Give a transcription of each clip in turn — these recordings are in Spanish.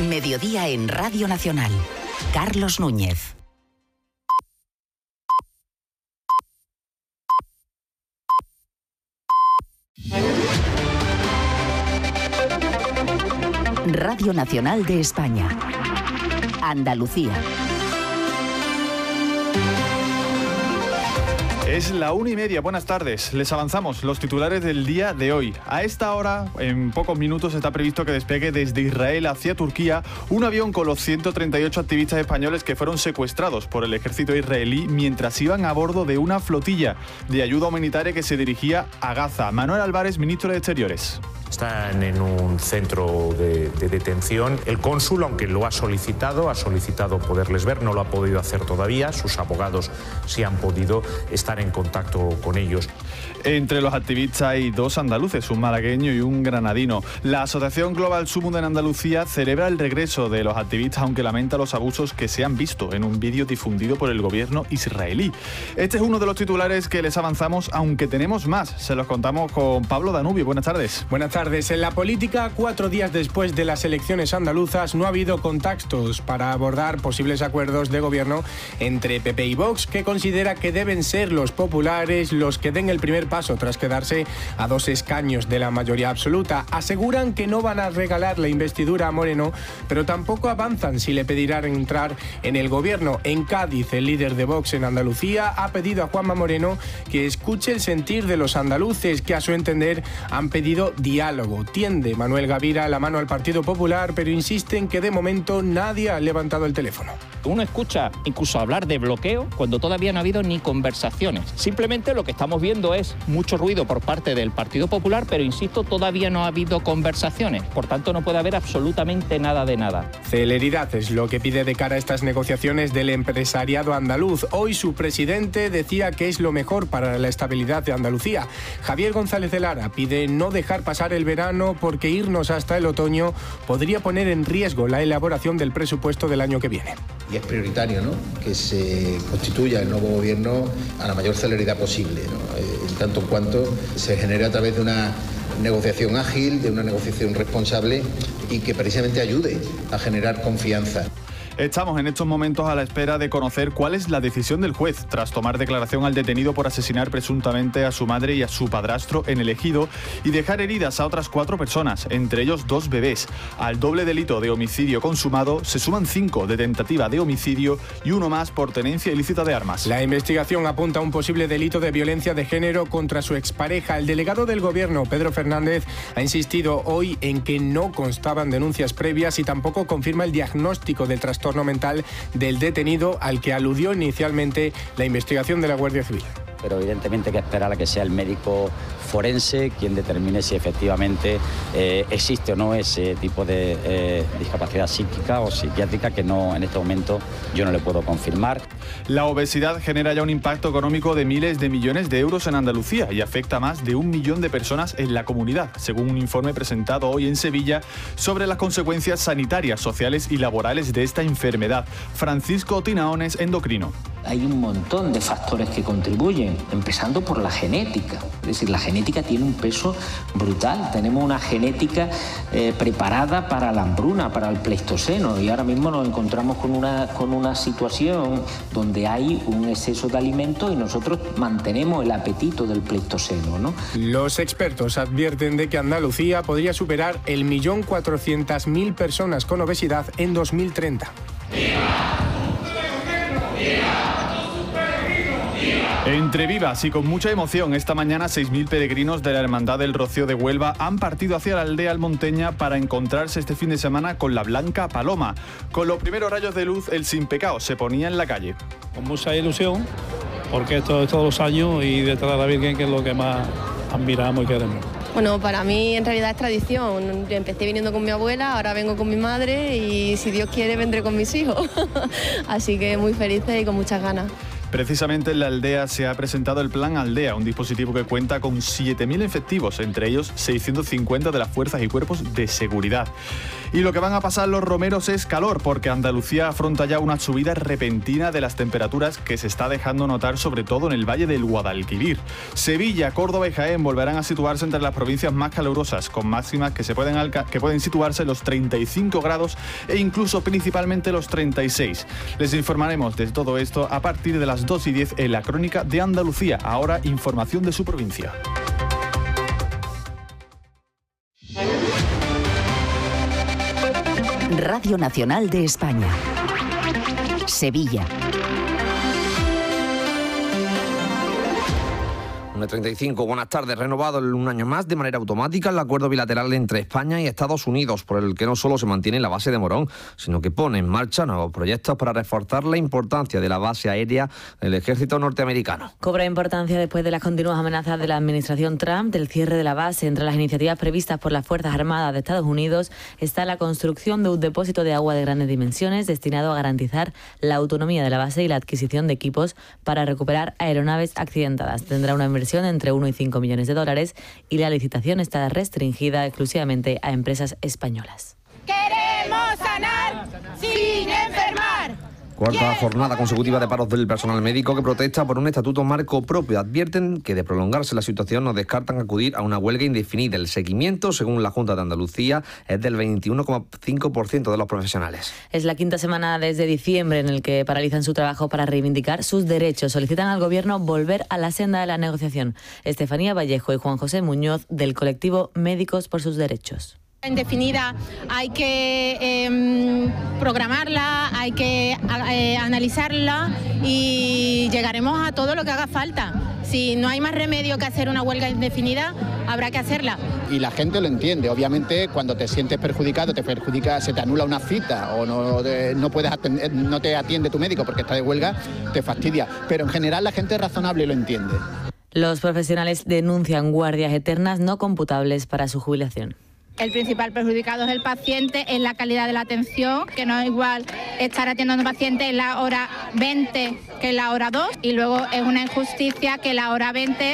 Mediodía en Radio Nacional. Carlos Núñez. Radio Nacional de España. Andalucía. Es la 1:30, buenas tardes. Les avanzamos los titulares del día de hoy. A esta hora, en pocos minutos, está previsto que despegue desde Israel hacia Turquía un avión con los 138 activistas españoles que fueron secuestrados por el ejército israelí mientras iban a bordo de una flotilla de ayuda humanitaria que se dirigía a Gaza. Manuel Álvarez, ministro de Exteriores. Están en un centro de detención. El cónsul, aunque lo ha solicitado poderles ver, no lo ha podido hacer todavía. Sus abogados sí han podido estar en contacto con ellos. Entre los activistas hay dos andaluces, un malagueño y un granadino. La Asociación Global Sumud en Andalucía celebra el regreso de los activistas, aunque lamenta los abusos que se han visto en un vídeo difundido por el gobierno israelí. Este es uno de los titulares que les avanzamos, aunque tenemos más. Se los contamos con Pablo Danubio. Buenas tardes. Buenas tardes. En la política, 4 días después de las elecciones andaluzas, no ha habido contactos para abordar posibles acuerdos de gobierno entre PP y Vox, que considera que deben ser los populares los que den el primer paso tras quedarse a 2 escaños de la mayoría absoluta. Aseguran que no van a regalar la investidura a Moreno, pero tampoco avanzan si le pedirán entrar en el gobierno. En Cádiz, el líder de Vox en Andalucía ha pedido a Juanma Moreno que escuche el sentir de los andaluces, que a su entender han pedido diálogo. Tiende Manuel Gavira la mano al Partido Popular, pero insiste en que de momento nadie ha levantado el teléfono. Uno escucha incluso hablar de bloqueo cuando todavía no ha habido ni conversaciones. Simplemente lo que estamos viendo es mucho ruido por parte del Partido Popular, pero insisto, todavía no ha habido conversaciones. Por tanto, no puede haber absolutamente nada de nada. Celeridad es lo que pide de cara a estas negociaciones del empresariado andaluz. Hoy su presidente decía que es lo mejor para la estabilidad de Andalucía. Javier González de Lara pide no dejar pasar el verano porque irnos hasta el otoño podría poner en riesgo la elaboración del presupuesto del año que viene. Y es prioritario, ¿no?, que se constituya el nuevo gobierno a la mayor celeridad posible, ¿no?, en tanto en cuanto se genere a través de una negociación ágil, de una negociación responsable y que precisamente ayude a generar confianza. Estamos en estos momentos a la espera de conocer cuál es la decisión del juez tras tomar declaración al detenido por asesinar presuntamente a su madre y a su padrastro en el Ejido y dejar heridas a otras 4 personas, entre ellos 2 bebés. Al doble delito de homicidio consumado se suman 5 de tentativa de homicidio y 1 más por tenencia ilícita de armas. La investigación apunta a un posible delito de violencia de género contra su expareja. El delegado del gobierno, Pedro Fernández, ha insistido hoy en que no constaban denuncias previas y tampoco confirma el diagnóstico del trastorno mental del detenido al que aludió inicialmente la investigación de la Guardia Civil. Pero evidentemente hay que esperar a que sea el médico forense quien determine si efectivamente existe o no ese tipo de discapacidad psíquica o psiquiátrica, que no, en este momento yo no le puedo confirmar. La obesidad genera ya un impacto económico de miles de millones de euros en Andalucía y afecta a más de 1 millón de personas en la comunidad, según un informe presentado hoy en Sevilla sobre las consecuencias sanitarias, sociales y laborales de esta enfermedad. Francisco Tinaones, endocrino. Hay un montón de factores que contribuyen, empezando por la genética. Es decir, la genética tiene un peso brutal. Tenemos una genética preparada para la hambruna, para el Pleistoceno, y ahora mismo nos encontramos con una situación donde hay un exceso de alimentos y nosotros mantenemos el apetito del Pleistoceno, ¿no? Los expertos advierten de que Andalucía podría superar el 1.400.000 personas con obesidad en 2030. Entre vivas y con mucha emoción, esta mañana 6.000 peregrinos de la Hermandad del Rocío de Huelva han partido hacia la aldea almonteña para encontrarse este fin de semana con la Blanca Paloma. Con los primeros rayos de luz, el Sin Pecado se ponía en la calle. Con mucha ilusión, porque esto es todos los años y detrás de la Virgen, que es lo que más admiramos y queremos. Bueno, para mí en realidad es tradición. Yo empecé viniendo con mi abuela, ahora vengo con mi madre y si Dios quiere vendré con mis hijos. Así que muy felices y con muchas ganas. Precisamente en la aldea se ha presentado el Plan Aldea, un dispositivo que cuenta con 7.000 efectivos, entre ellos 650 de las fuerzas y cuerpos de seguridad. Y lo que van a pasar los romeros es calor, porque Andalucía afronta ya una subida repentina de las temperaturas que se está dejando notar sobre todo en el valle del Guadalquivir. Sevilla, Córdoba y Jaén volverán a situarse entre las provincias más calurosas, con máximas que pueden situarse en los 35 grados e incluso principalmente los 36. Les informaremos de todo esto a partir de las 2:10 en la Crónica de Andalucía. Ahora, información de su provincia. Radio Nacional de España. Sevilla. 1:35, buenas tardes. Renovado un año más de manera automática el acuerdo bilateral entre España y Estados Unidos, por el que no solo se mantiene la base de Morón, sino que pone en marcha nuevos proyectos para reforzar la importancia de la base aérea del ejército norteamericano. Cobra importancia después de las continuas amenazas de la administración Trump del cierre de la base. Entre las iniciativas previstas por las Fuerzas Armadas de Estados Unidos está la construcción de un depósito de agua de grandes dimensiones destinado a garantizar la autonomía de la base y la adquisición de equipos para recuperar aeronaves accidentadas. Tendrá una inversión entre 1 y 5 millones de dólares y la licitación está restringida exclusivamente a empresas españolas. Queremos sanar sin enfermar. Cuarta jornada consecutiva de paros del personal médico que protesta por un estatuto marco propio. Advierten que de prolongarse la situación no descartan acudir a una huelga indefinida. El seguimiento, según la Junta de Andalucía, es del 21,5% de los profesionales. Es la quinta semana desde diciembre en el que paralizan su trabajo para reivindicar sus derechos. Solicitan al Gobierno volver a la senda de la negociación. Estefanía Vallejo y Juan José Muñoz, del colectivo Médicos por sus Derechos. Indefinida hay que programarla, hay que analizarla y llegaremos a todo lo que haga falta. Si no hay más remedio que hacer una huelga indefinida, habrá que hacerla. Y la gente lo entiende. Obviamente, cuando te sientes perjudicado, se te anula una cita o no te atiende tu médico porque está de huelga, te fastidia. Pero en general la gente es razonable y lo entiende. Los profesionales denuncian guardias eternas no computables para su jubilación. El principal perjudicado es el paciente, es la calidad de la atención, que no es igual estar atendiendo a un paciente en la hora 20 que en la hora 2, y luego es una injusticia que la hora 20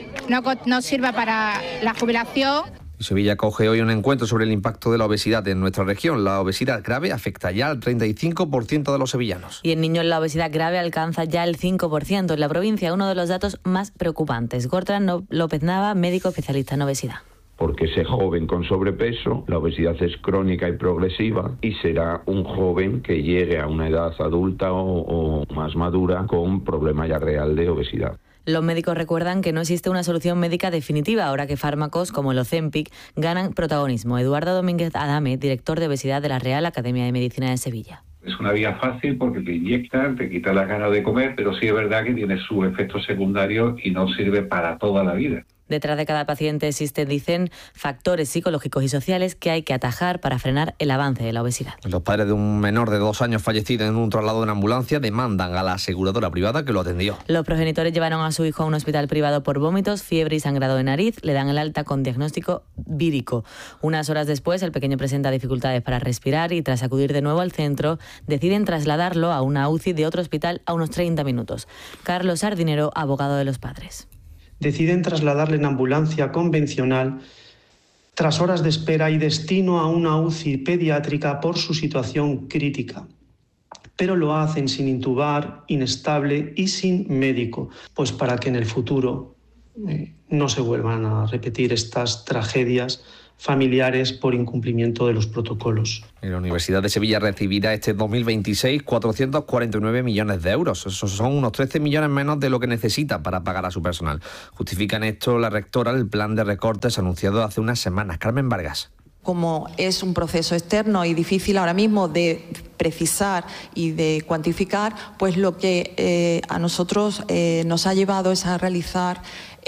no sirva para la jubilación. Sevilla acoge hoy un encuentro sobre el impacto de la obesidad en nuestra región. La obesidad grave afecta ya al 35% de los sevillanos. Y en niños la obesidad grave alcanza ya el 5% en la provincia, uno de los datos más preocupantes. Gortran López Nava, médico especialista en obesidad. Porque ese joven con sobrepeso, la obesidad es crónica y progresiva y será un joven que llegue a una edad adulta o más madura con problema ya real de obesidad. Los médicos recuerdan que no existe una solución médica definitiva ahora que fármacos como el Ozempic ganan protagonismo. Eduardo Domínguez Adame, director de obesidad de la Real Academia de Medicina de Sevilla. Es una vía fácil porque te inyectan, te quitan las ganas de comer, pero sí es verdad que tiene sus efectos secundarios y no sirve para toda la vida. Detrás de cada paciente existen, dicen, factores psicológicos y sociales que hay que atajar para frenar el avance de la obesidad. Los padres de un menor de 2 años fallecido en un traslado en ambulancia demandan a la aseguradora privada que lo atendió. Los progenitores llevaron a su hijo a un hospital privado por vómitos, fiebre y sangrado de nariz. Le dan el alta con diagnóstico vírico. Unas horas después, el pequeño presenta dificultades para respirar y tras acudir de nuevo al centro, deciden trasladarlo a una UCI de otro hospital a unos 30 minutos. Carlos Sardinero, abogado de los padres. Deciden trasladarle en ambulancia convencional tras horas de espera y destino a una UCI pediátrica por su situación crítica. Pero lo hacen sin intubar, inestable y sin médico, pues para que en el futuro no se vuelvan a repetir estas tragedias familiares por incumplimiento de los protocolos. La Universidad de Sevilla recibirá este 2026 449 millones de euros. Esos son unos 13 millones menos de lo que necesita para pagar a su personal. Justifica en esto la rectora el plan de recortes anunciado hace unas semanas. Carmen Vargas. Como es un proceso externo y difícil ahora mismo de precisar y de cuantificar, pues lo que a nosotros nos ha llevado es a realizar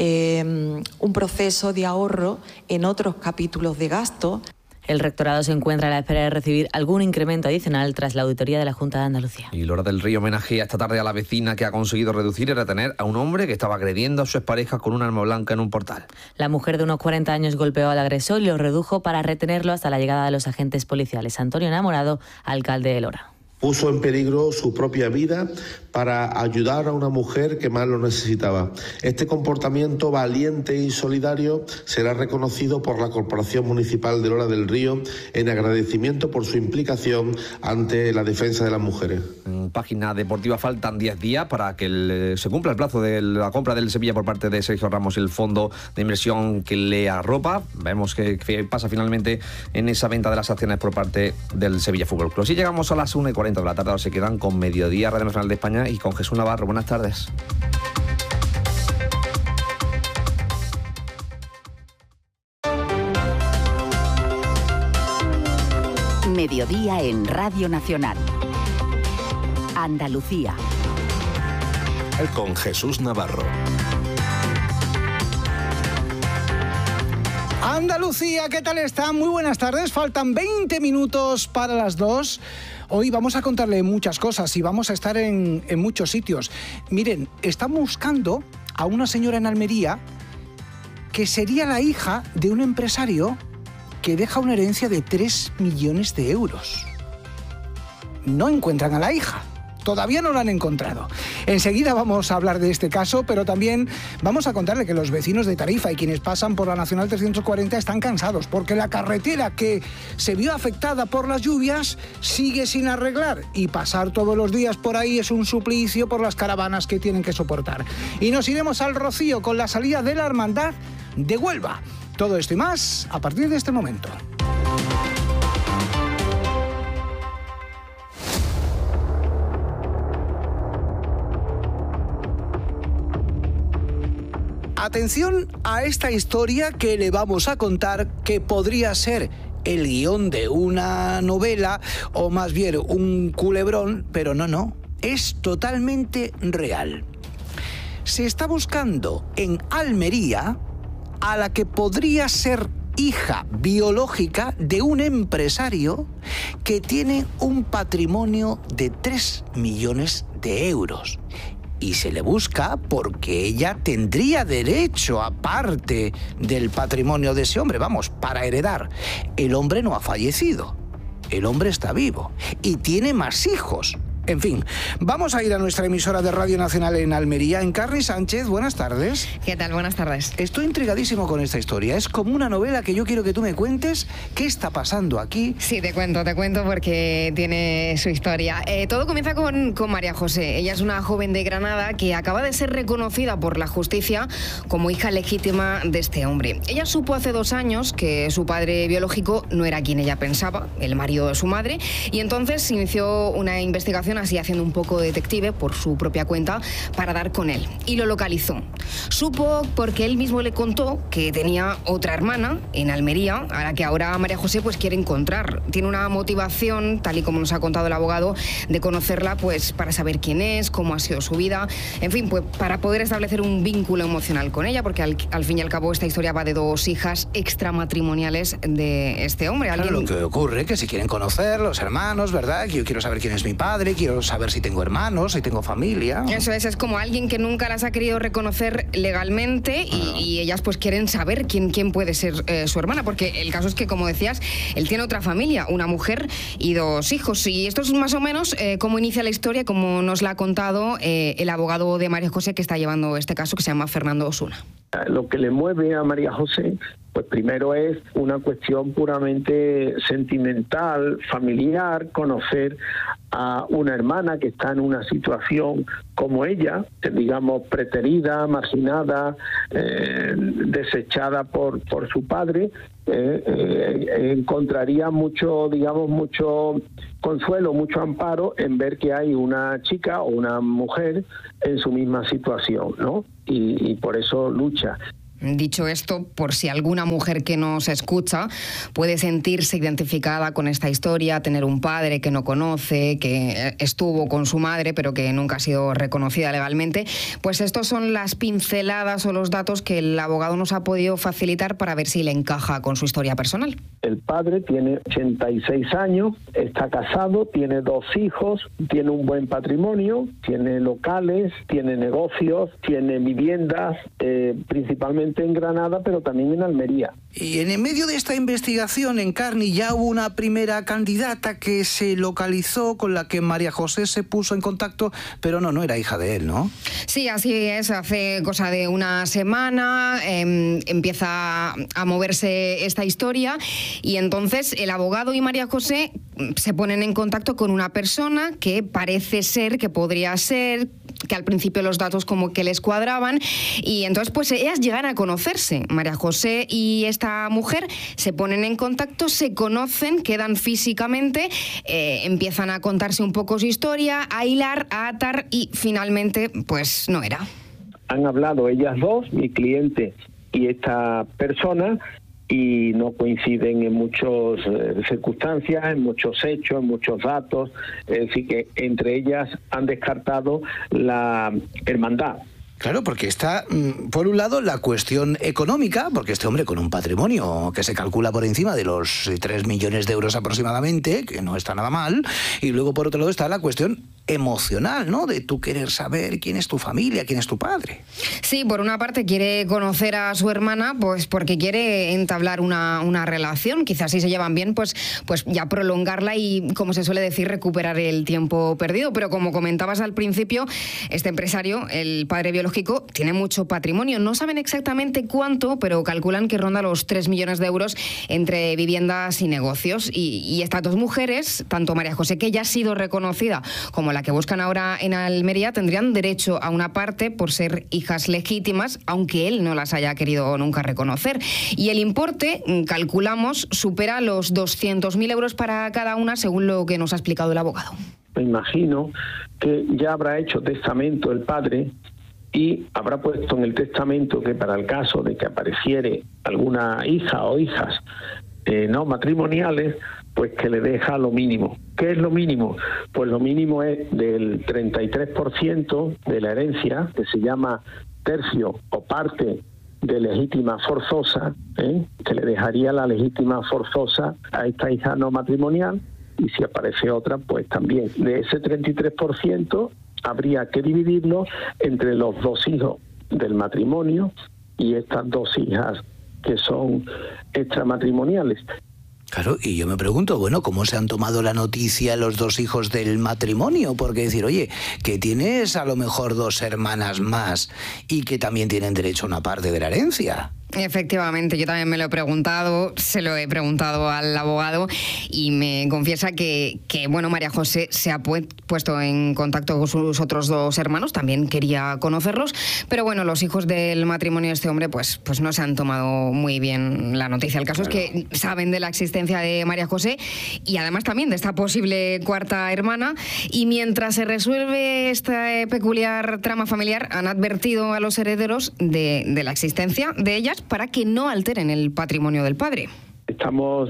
un proceso de ahorro en otros capítulos de gasto. El rectorado se encuentra a la espera de recibir algún incremento adicional tras la auditoría de la Junta de Andalucía. Y Lora del Río homenajea esta tarde a la vecina que ha conseguido reducir y retener a un hombre que estaba agrediendo a su expareja con un arma blanca en un portal. La mujer de unos 40 años golpeó al agresor y lo redujo para retenerlo hasta la llegada de los agentes policiales. Antonio Enamorado, alcalde de Lora. puso en peligro su propia vida para ayudar a una mujer que más lo necesitaba. Este comportamiento valiente y solidario será reconocido por la Corporación Municipal de Lola del Río en agradecimiento por su implicación ante la defensa de las mujeres. En página deportiva faltan 10 días para que se cumpla el plazo de la compra del Sevilla por parte de Sergio Ramos, el fondo de inversión que le arropa. Vemos qué pasa finalmente en esa venta de las acciones por parte del Sevilla Fútbol Club. Así llegamos a las 1:40 de la tarde, ahora se quedan con Mediodía, Radio Nacional de España y con Jesús Navarro. Buenas tardes. Mediodía en Radio Nacional. Andalucía. Con Jesús Navarro. Andalucía, ¿qué tal están? Muy buenas tardes. Faltan 20 minutos para las 2. Hoy vamos a contarle muchas cosas y vamos a estar en muchos sitios. Miren, están buscando a una señora en Almería que sería la hija de un empresario que deja una herencia de 3 millones de euros. No encuentran a la hija. Todavía no la han encontrado. Enseguida vamos a hablar de este caso, pero también vamos a contarle que los vecinos de Tarifa y quienes pasan por la Nacional 340 están cansados porque la carretera que se vio afectada por las lluvias sigue sin arreglar y pasar todos los días por ahí es un suplicio por las caravanas que tienen que soportar. Y nos iremos al Rocío con la salida de la Hermandad de Huelva. Todo esto y más a partir de este momento. Atención a esta historia que le vamos a contar, que podría ser el guión de una novela o más bien un culebrón, pero no, es totalmente real. Se está buscando en Almería a la que podría ser hija biológica de un empresario que tiene un patrimonio de 3 millones de euros. Y se le busca porque ella tendría derecho, aparte del patrimonio de ese hombre, para heredar. El hombre no ha fallecido, el hombre está vivo y tiene más hijos. En fin, vamos a ir a nuestra emisora de Radio Nacional en Almería. Encarni Sánchez, buenas tardes. ¿Qué tal? Buenas tardes. Estoy intrigadísimo con esta historia. Es como una novela que yo quiero que tú me cuentes qué está pasando aquí. Sí, te cuento porque tiene su historia. Todo comienza con María José. Ella es una joven de Granada que acaba de ser reconocida por la justicia como hija legítima de este hombre. Ella supo hace 2 años que su padre biológico no era quien ella pensaba, el marido de su madre, y entonces inició una investigación así haciendo un poco de detective por su propia cuenta para dar con él. Y lo localizó. Supo porque él mismo le contó que tenía otra hermana en Almería, a la que ahora María José quiere encontrar. Tiene una motivación, tal y como nos ha contado el abogado, de conocerla para saber quién es, cómo ha sido su vida, en fin, para poder establecer un vínculo emocional con ella, porque al fin y al cabo esta historia va de 2 hijas extramatrimoniales de este hombre. Claro, lo que ocurre es que se quieren conocer los hermanos, ¿verdad? Que yo quiero saber quién es mi padre, quiero saber si tengo hermanos, si tengo familia. Eso es como alguien que nunca las ha querido reconocer legalmente y ellas quieren saber quién puede ser su hermana, porque el caso es que, como decías, él tiene otra familia, una mujer y 2 hijos. Y esto es más o menos cómo inicia la historia, como nos la ha contado el abogado de María José que está llevando este caso, que se llama Fernando Osuna. Lo que le mueve a María José, primero es una cuestión puramente sentimental, familiar, conocer a una hermana que está en una situación como ella, digamos, preterida, marginada, desechada por su padre. Encontraría mucho consuelo, mucho amparo en ver que hay una chica o una mujer en su misma situación, ¿no? Y por eso lucha. Dicho esto, por si alguna mujer que nos escucha puede sentirse identificada con esta historia, tener un padre que no conoce, que estuvo con su madre pero que nunca ha sido reconocida legalmente, pues estos son las pinceladas o los datos que el abogado nos ha podido facilitar para ver si le encaja con su historia personal. El padre tiene 86 años, está casado, tiene 2 hijos, tiene un buen patrimonio, tiene locales, tiene negocios, tiene viviendas, principalmente efectivamente en Granada, pero también en Almería. Y en el medio de esta investigación en Carni ya hubo una primera candidata que se localizó, con la que María José se puso en contacto, pero no era hija de él, ¿no? Sí, así es. Hace cosa de una semana empieza a moverse esta historia y entonces el abogado y María José se ponen en contacto con una persona que parece ser, que podría ser, que al principio los datos como que les cuadraban, y entonces pues ellas llegan a conocerse. María José y esta mujer se ponen en contacto, se conocen, quedan físicamente, empiezan a contarse un poco su historia, a hilar, a atar, y finalmente pues no era. Han hablado ellas dos, mi cliente y esta persona, y no coinciden en muchas circunstancias, en muchos hechos, en muchos datos. Es decir, que entre ellas han descartado la hermandad. Claro, porque está, por un lado, la cuestión económica, porque este hombre con un patrimonio que se calcula por encima de los 3 millones de euros aproximadamente, que no está nada mal, y luego por otro lado está la cuestión emocional, ¿no?, de tú querer saber quién es tu familia, quién es tu padre. Sí, por una parte quiere conocer a su hermana, pues porque quiere entablar una relación, quizás si se llevan bien, pues ya prolongarla y, como se suele decir, recuperar el tiempo perdido. Pero como comentabas al principio, este empresario, el padre biológico, tiene mucho patrimonio. No saben exactamente cuánto, pero calculan que ronda los 3 millones de euros entre viviendas y negocios. Y estas dos mujeres, tanto María José, que ya ha sido reconocida, como la que buscan ahora en Almería, tendrían derecho a una parte por ser hijas legítimas, aunque él no las haya querido nunca reconocer. Y el importe, calculamos, supera los 200.000 euros para cada una, según lo que nos ha explicado el abogado. Me imagino que ya habrá hecho testamento el padre y habrá puesto en el testamento que para el caso de que apareciere alguna hija o hijas no matrimoniales, pues que le deja lo mínimo. ¿Qué es lo mínimo? Pues lo mínimo es del 33% de la herencia, que se llama tercio o parte de legítima forzosa, que le dejaría la legítima forzosa a esta hija no matrimonial, y si aparece otra, pues también. De ese 33%, habría que dividirlo entre los dos hijos del matrimonio y estas dos hijas que son extramatrimoniales. Claro, y yo me pregunto, bueno, ¿cómo se han tomado la noticia los dos hijos del matrimonio? Porque decir, oye, que tienes a lo mejor 2 hermanas más y que también tienen derecho a una parte de la herencia. Efectivamente, yo también me lo he preguntado, se lo he preguntado al abogado y me confiesa que bueno, María José se ha puesto en contacto con sus otros 2 hermanos, también quería conocerlos, pero bueno, los hijos del matrimonio de este hombre pues no se han tomado muy bien la noticia. El caso es que saben de la existencia de María José y además también de esta posible cuarta hermana, y mientras se resuelve esta peculiar trama familiar, han advertido a los herederos de la existencia de ellas para que no alteren el patrimonio del padre. Estamos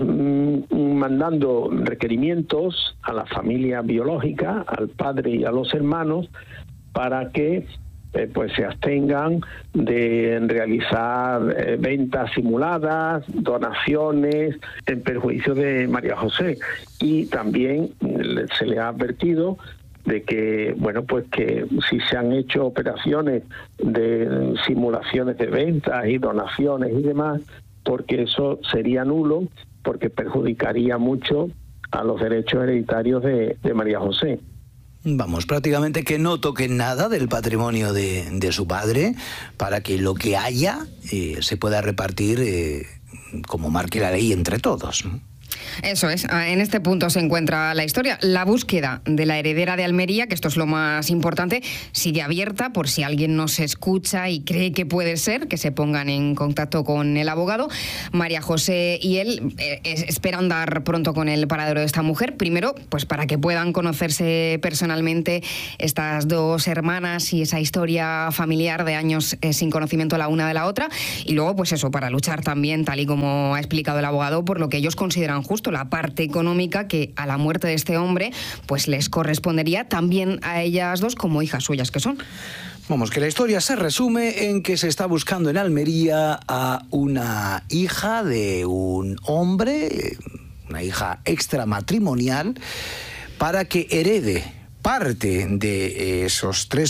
mandando requerimientos a la familia biológica, al padre y a los hermanos, para que pues se abstengan de realizar ventas simuladas, donaciones en perjuicio de María José. Y también se le ha advertido de que, bueno, pues que si se han hecho operaciones de simulaciones de ventas y donaciones y demás, porque eso sería nulo, porque perjudicaría mucho a los derechos hereditarios de María José. Vamos, prácticamente que no toquen nada del patrimonio de su padre, para que lo que haya se pueda repartir como marque la ley entre todos, ¿no? Eso es, en este punto se encuentra la historia. La búsqueda de la heredera de Almería, que esto es lo más importante, sigue abierta por si alguien nos escucha y cree que puede ser, que se pongan en contacto con el abogado. María José y él esperan dar pronto con el paradero de esta mujer, primero pues para que puedan conocerse personalmente estas 2 hermanas y esa historia familiar de años sin conocimiento la una de la otra, y luego pues eso, para luchar también, tal y como ha explicado el abogado, por lo que ellos consideran justo, la parte económica que a la muerte de este hombre pues les correspondería también a ellas 2 como hijas suyas que son. Vamos, que la historia se resume en que se está buscando en Almería a una hija de un hombre, una hija extramatrimonial, para que herede parte de esos 3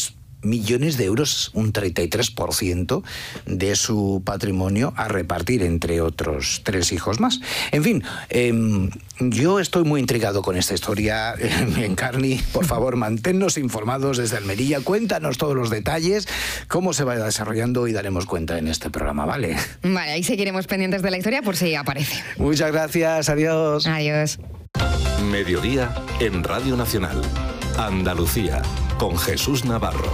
millones de euros, un 33% de su patrimonio a repartir entre otros 3 hijos más. En fin, yo estoy muy intrigado con esta historia. Encarni, por favor, manténnos informados desde Almería, cuéntanos todos los detalles, cómo se va desarrollando y daremos cuenta en este programa, ¿vale? Vale, ahí seguiremos pendientes de la historia por si aparece. Muchas gracias, adiós. Adiós. Mediodía en Radio Nacional. Andalucía, con Jesús Navarro.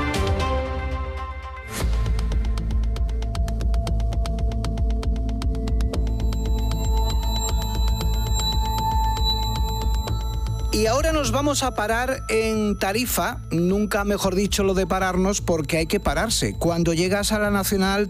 Y ahora nos vamos a parar en Tarifa, nunca mejor dicho lo de pararnos, porque hay que pararse. Cuando llegas a la Nacional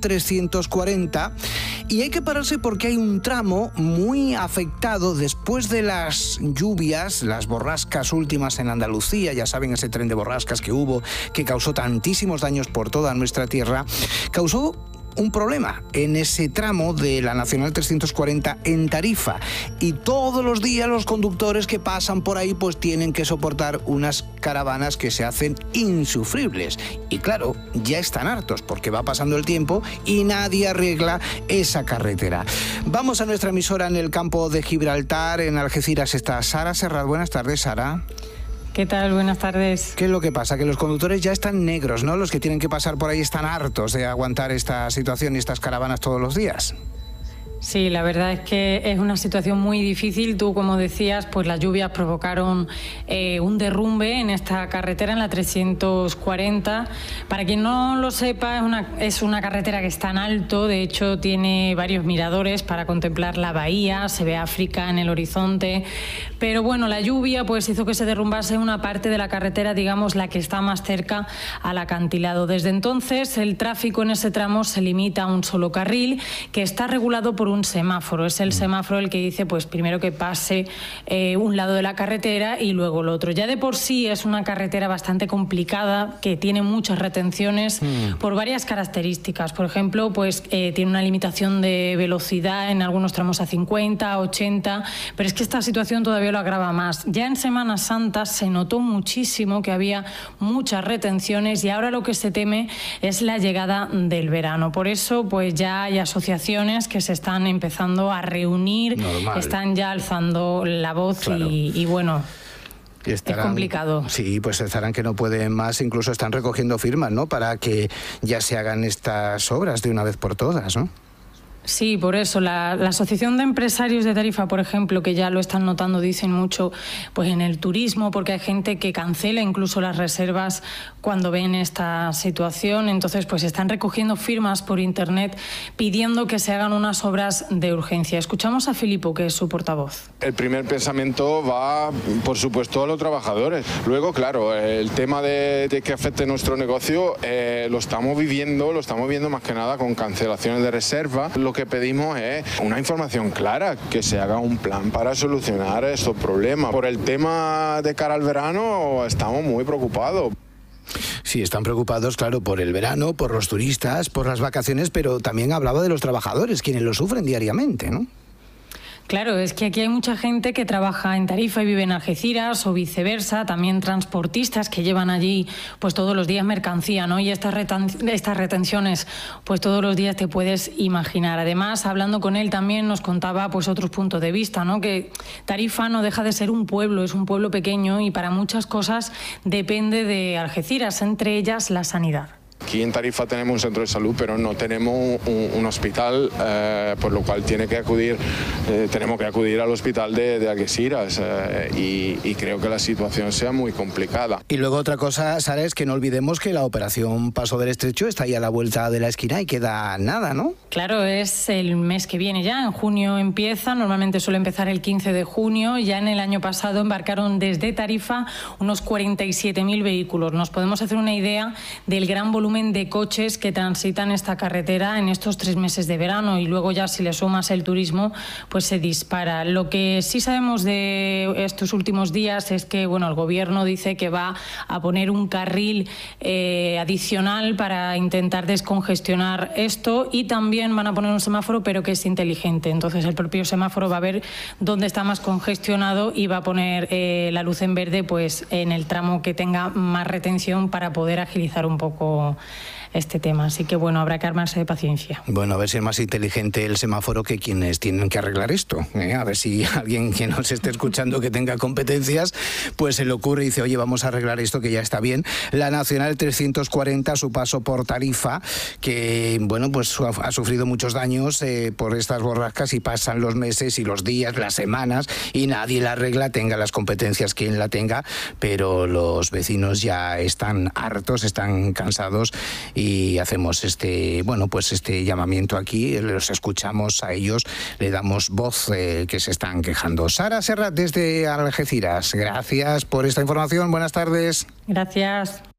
340, y hay que pararse porque hay un tramo muy afectado después de las lluvias, las borrascas últimas en Andalucía, ya saben, ese tren de borrascas que hubo, que causó tantísimos daños por toda nuestra tierra, causó un problema en ese tramo de la Nacional 340 en Tarifa, y todos los días los conductores que pasan por ahí pues tienen que soportar unas caravanas que se hacen insufribles, y claro, ya están hartos porque va pasando el tiempo y nadie arregla esa carretera. Vamos a nuestra emisora en el campo de Gibraltar, en Algeciras está Sara Serrat. Buenas tardes, Sara. ¿Qué tal? Buenas tardes. ¿Qué es lo que pasa? Que los conductores ya están negros, ¿no? Los que tienen que pasar por ahí están hartos de aguantar esta situación y estas caravanas todos los días. Sí, la verdad es que es una situación muy difícil. Tú, como decías, pues las lluvias provocaron un derrumbe en esta carretera, en la 340. Para quien no lo sepa, es una carretera que está en alto. De hecho, tiene varios miradores para contemplar la bahía, se ve África en el horizonte. Pero bueno, la lluvia pues hizo que se derrumbase una parte de la carretera, digamos, la que está más cerca al acantilado. Desde entonces, el tráfico en ese tramo se limita a un solo carril, que está regulado por un semáforo. Es el semáforo el que dice, pues primero que pase un lado de la carretera y luego el otro. Ya de por sí es una carretera bastante complicada, que tiene muchas retenciones por varias características. Por ejemplo, pues tiene una limitación de velocidad en algunos tramos a 50, 80, pero es que esta situación todavía lo agrava más. Ya en Semana Santa se notó muchísimo que había muchas retenciones, y ahora lo que se teme es la llegada del verano. Por eso, pues ya hay asociaciones que se están empezando a reunir, están ya alzando la voz, claro. y bueno, estarán, es complicado. Sí, pues estarán que no pueden más, incluso están recogiendo firmas, ¿no?, para que ya se hagan estas obras de una vez por todas, ¿no? Sí, por eso la Asociación de Empresarios de Tarifa, por ejemplo, que ya lo están notando, dicen mucho pues en el turismo, porque hay gente que cancela incluso las reservas cuando ven esta situación. Entonces, pues están recogiendo firmas por internet pidiendo que se hagan unas obras de urgencia. Escuchamos a Filipo, que es su portavoz. El primer pensamiento va, por supuesto, a los trabajadores. Luego, claro, el tema de que afecte nuestro negocio lo estamos viviendo más que nada con cancelaciones de reserva. Lo que pedimos es una información clara, que se haga un plan para solucionar estos problemas. Por el tema de cara al verano estamos muy preocupados. Sí, están preocupados, claro, por el verano, por los turistas, por las vacaciones, pero también hablaba de los trabajadores, quienes lo sufren diariamente, ¿no? Claro, es que aquí hay mucha gente que trabaja en Tarifa y vive en Algeciras, o viceversa, también transportistas que llevan allí pues todos los días mercancía, ¿no? Y estas retenciones pues todos los días te puedes imaginar. Además, hablando con él también nos contaba pues otros puntos de vista, ¿no? Que Tarifa no deja de ser un pueblo, es un pueblo pequeño y para muchas cosas depende de Algeciras, entre ellas la sanidad. Aquí en Tarifa tenemos un centro de salud, pero no tenemos un hospital, por lo cual tenemos que acudir al hospital de Algeciras, y creo que la situación sea muy complicada. Y luego otra cosa, Sara, es que no olvidemos que la operación Paso del Estrecho está ahí a la vuelta de la esquina y queda nada, ¿no? Claro, es el mes que viene ya, en junio empieza, normalmente suele empezar el 15 de junio, ya en el año pasado embarcaron desde Tarifa unos 47.000 vehículos. Nos podemos hacer una idea del gran volumen volumen de coches que transitan esta carretera en estos 3 meses de verano, y luego ya si le sumas el turismo, pues se dispara. Lo que sí sabemos de estos últimos días es que, bueno, el Gobierno dice que va a poner un carril adicional para intentar descongestionar esto, y también van a poner un semáforo, pero que es inteligente. Entonces el propio semáforo va a ver dónde está más congestionado y va a poner la luz en verde pues en el tramo que tenga más retención para poder agilizar un poco este tema. Así que bueno, habrá que armarse de paciencia. Bueno, a ver si es más inteligente el semáforo que quienes tienen que arreglar esto. A ver si alguien que nos esté escuchando que tenga competencias, pues se le ocurre y dice, oye, vamos a arreglar esto que ya está bien. La Nacional 340, su paso por Tarifa, que bueno, pues ha sufrido muchos daños por estas borrascas, y pasan los meses y los días, las semanas, y nadie la arregla, tenga las competencias quien la tenga, pero los vecinos ya están hartos, están cansados, y hacemos este llamamiento aquí, los escuchamos a ellos, le damos voz que se están quejando. Sara Serrat desde Algeciras, gracias por esta información, buenas tardes. Gracias.